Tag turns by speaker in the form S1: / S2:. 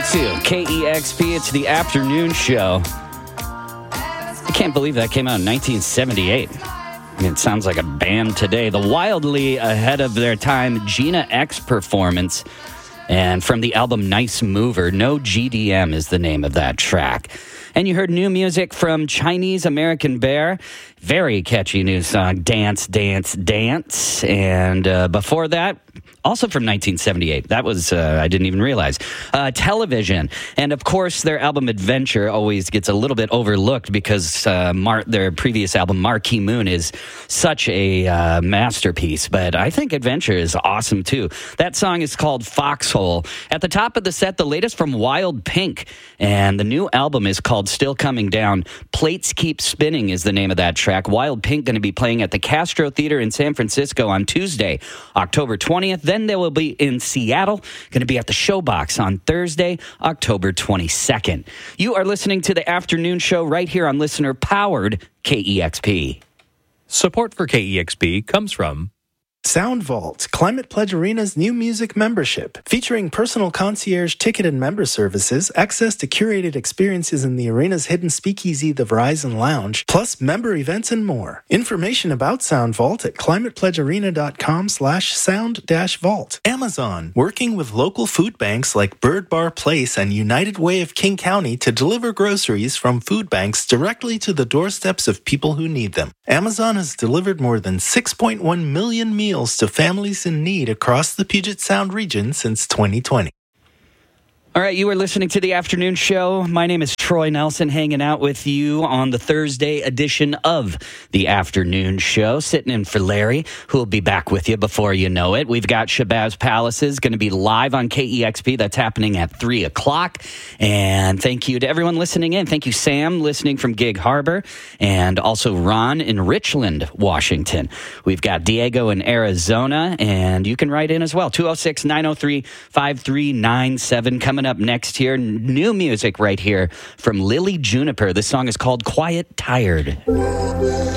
S1: 102 KEXP. It's the afternoon show. I can't believe that came out in 1978. It sounds like a band today. The wildly ahead of their time Gina X performance. And from the album Nice Mover, No GDM is the name of that track. And you heard new music from Chinese American Bear. Very catchy new song, Dance, Dance, Dance. And before that, also from 1978. That was, I didn't even realize. Television. And of course, their album Adventure always gets a little bit overlooked because their previous album, Marquee Moon, is such a masterpiece. But I think Adventure is awesome, too. That song is called Foxhole. At the top of the set, the latest from Wild Pink. And the new album is called Still Coming Down. Plates Keep Spinning is the name of that track. Wild Pink going to be playing at the Castro Theater in San Francisco on Tuesday, October 20th. Then they will be in Seattle, going to be at the Showbox on Thursday, October 22nd. You are listening to the afternoon show right here on listener-powered KEXP.
S2: Support for KEXP comes from
S3: Sound Vault, Climate Pledge Arena's new music membership, featuring personal concierge ticket and member services, access to curated experiences in the arena's hidden speakeasy, the Verizon Lounge, plus member events and more. Information about Sound Vault at climatepledgearena.com/sound-vault. Amazon, working with local food banks like Bird Bar Place and United Way of King County to deliver groceries from food banks directly to the doorsteps of people who need them. Amazon has delivered more than 6.1 million meals to families in need across the Puget Sound region since 2020.
S1: All right, you are listening to the afternoon show. My name is Troy Nelson, hanging out with you on the Thursday edition of the afternoon show, sitting in for Larry, who will be back with you before you know it. We've got Shabazz Palaces going to be live on KEXP. That's happening at 3 o'clock. And thank you to everyone listening in. Thank you, Sam, listening from Gig Harbor, and also Ron in Richland, Washington. We've got Diego in Arizona, and you can write in as well. 206-903-5397 coming up next here. New music right here from Lily Juniper. This song is called Quiet Tired.